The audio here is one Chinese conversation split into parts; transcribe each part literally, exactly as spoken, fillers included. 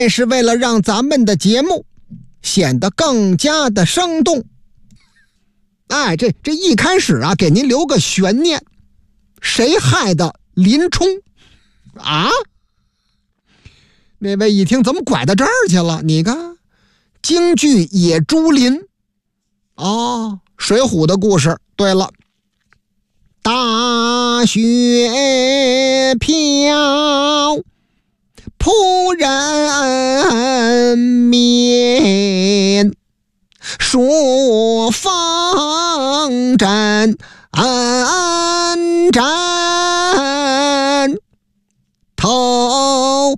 是为了让咱们的节目显得更加的生动。哎，这这一开始啊，给您留个悬念，谁害的林冲啊？那位一听怎么拐到这儿去了？你看京剧野猪林哦，水浒的故事。对了，大雪飘扑人面，说风阵阵头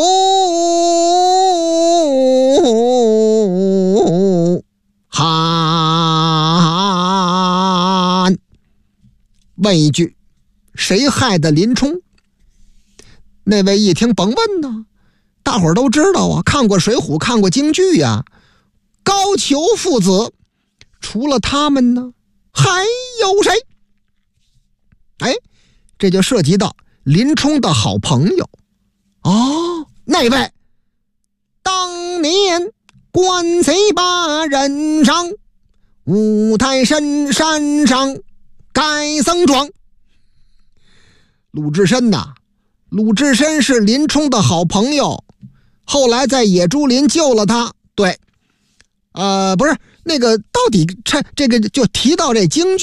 骨寒。问一句，谁害的林冲？那位一听甭问呢，大伙儿都知道啊，看过水浒，看过京剧呀、啊。高俅父子，除了他们呢，还有谁？哎，这就涉及到林冲的好朋友哦，那位当年关贼把人上，五台山山上盖僧庄。鲁智深呐，鲁智深是林冲的好朋友，后来在野猪林救了他。对，呃，不是那个，到底这这个就提到这京剧。